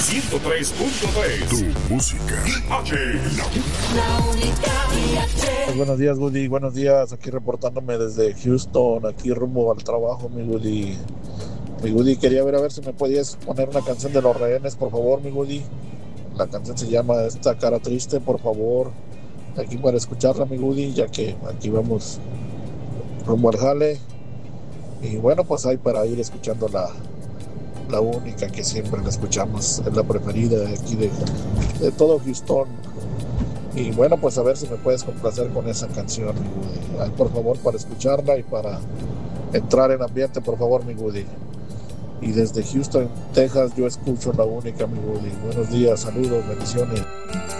103.3. Tu música. La única. Buenos días, Woody. Buenos días. Aquí reportándome desde Houston, aquí rumbo al trabajo, mi Woody. Mi Woody, quería ver a ver si me podías poner una canción de Los Rehenes, por favor, mi Woody. La canción se llama Esta cara triste, por favor. Aquí para escucharla, mi Woody, ya que aquí vamos rumbo al jale. Y bueno, pues ahí para ir escuchando la única que siempre la escuchamos, es la preferida de aquí de todo Houston. Y bueno, pues a ver si me puedes complacer con esa canción, mi Woody. Ay, por favor, para escucharla y para entrar en ambiente, por favor, mi Woody. Y desde Houston, Texas, yo escucho la única, mi Woody. Buenos días, saludos, bendiciones.